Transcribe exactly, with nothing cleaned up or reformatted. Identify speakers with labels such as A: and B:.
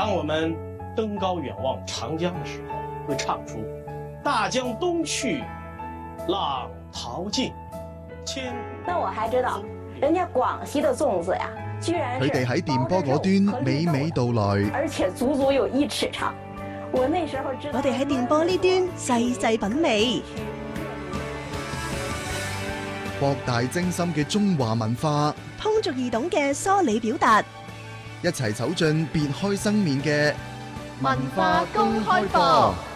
A: 当我们登高远望长江的时候，会唱出大江东去，浪淘尽，千古。
B: 那我還知道，人家廣西的粽子呀，居然
C: 佢哋喺電波嗰端娓娓道來，
B: 而且足足有一尺長。我那時候知道，
D: 我哋喺電波呢端細細品味，
C: 博大精深嘅中華文化，
D: 通俗易懂嘅梳理表達，
C: 一齊走進別開生面嘅
E: 文化公開課。